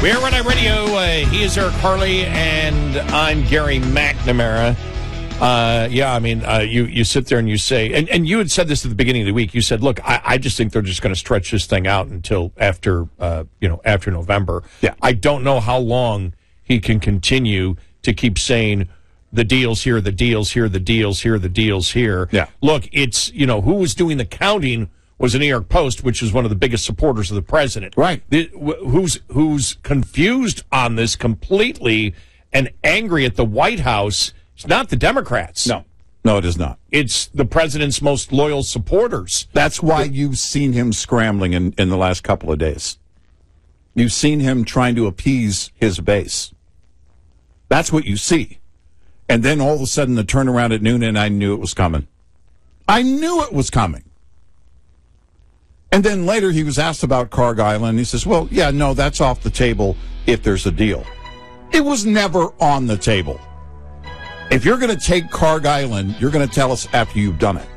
We're Red Eye Radio. He is Eric Harley, and I'm Gary McNamara. You sit there and you say, and you had said this at the beginning of the week. You said, look, I just think they're just going to stretch this thing out until after November. Yeah. I don't know how long he can continue to keep saying the deals here, the deals here, the deals here, the deals here. Yeah. Look, it's, who was doing the counting was the New York Post, which is one of the biggest supporters of the president. Right. Who's confused on this completely and angry at the White House. It's not the Democrats. No, it is not. It's the president's most loyal supporters. That's why you've seen him scrambling in the last couple of days. You've seen him trying to appease his base. That's what you see. And then all of a sudden the turnaround at noon, and I knew it was coming. I knew it was coming. And then later he was asked about Cargill, and he says, well, yeah, no, that's off the table if there's a deal. It was never on the table. If you're going to take Cargill, you're going to tell us after you've done it.